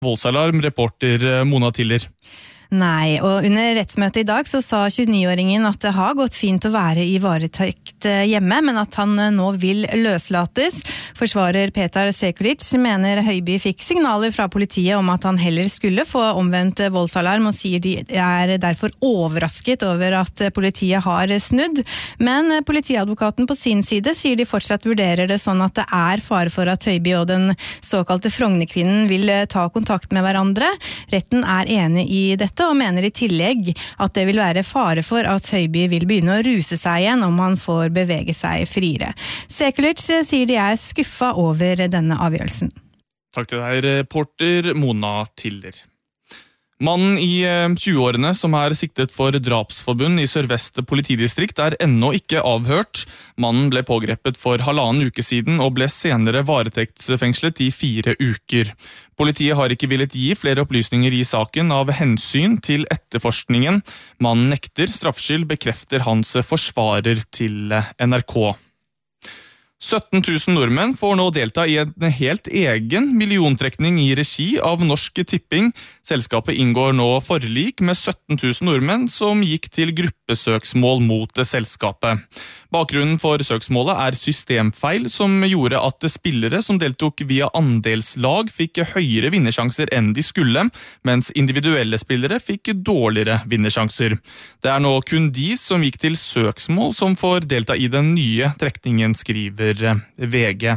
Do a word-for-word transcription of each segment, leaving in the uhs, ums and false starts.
Voldsalarm, reporter Mona Tiller. Nei, og under rettsmøtet i dag så sa tjueni-åringen at det har gått fint å være i varetekt hjemme, men at han nå vil løslates. Forsvarer Petar Sekulic mener Høiby fikk signaler fra politiet om at han heller skulle få omvendt voldsalarm, og sier de er derfor overrasket over at politiet har snudd. Men politiadvokaten på sin side sier de fortsatt vurderer det sånn at det er fare for at Høiby og den såkalte Frognerkvinnen vil ta kontakt med hverandre. Retten er enig i dette, og mener i tillegg at det vil være fare for at Høiby vil begynne å ruse seg igjen om han får bevege seg friere. Sekulic sier de er skuffa over denne avgjørelsen. Takk til deg, reporter Mona Tiller. Mannen i tjueårene som er siktet for drapsforbund i Sør-Vest politidistrikt er ennå ikke avhørt. Mannen ble pågrepet for halvannen uke siden og ble senere varetektsfengslet i fire uker. Politiet har ikke villet gi flere opplysninger i saken av hensyn til etterforskningen. Mannen nekter straffskyld, bekrefter hans forsvarer til N R K. sytten tusen nordmenn får nå delta i en helt egen milliontrekning i regi av Norsk Tipping. Selskapet inngår nå forlik med sytten tusen nordmenn som gikk til gruppesøksmål mot selskapet. Bakgrunnen for søksmålet er systemfeil som gjorde at spillere som deltok via andelslag fikk høyere vinnersjanser enn de skulle, mens individuelle spillere fikk dårligere vinnersjanser. Det er nå kun de som gikk til søksmål som får delta i den nye trekningen, skriver V G.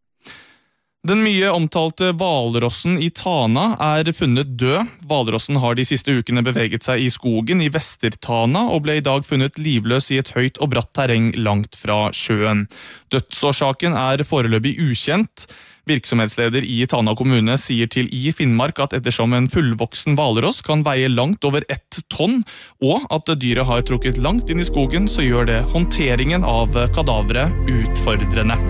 Den mye omtalte hvalrossen i Tana er funnet død. Hvalrossen har de siste ukene beveget seg i skogen i Vester-Tana og ble i dag funnet livløs i et høyt og bratt terreng langt fra sjøen. Dødsårsaken er foreløpig ukjent. Virksomhetsleder i Tana kommune sier til I Finnmark at ettersom en fullvoksen hvalross kan veie langt over ett tonn, og at dyret har trukket langt inn i skogen, så gjør det håndteringen av kadaveret utfordrende.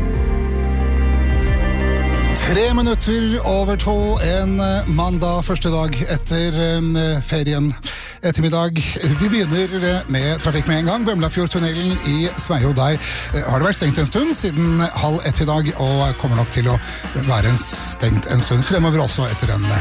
Tre minutter over to, en mandag, første dag etter ferien ettermiddag. Vi begynner med trafikk med en gang. Bømlafjordtunnelen i Sveio, der har det vært stengt en stund siden halv ett i dag, og kommer nok til å være stengt en stund fremover også etter en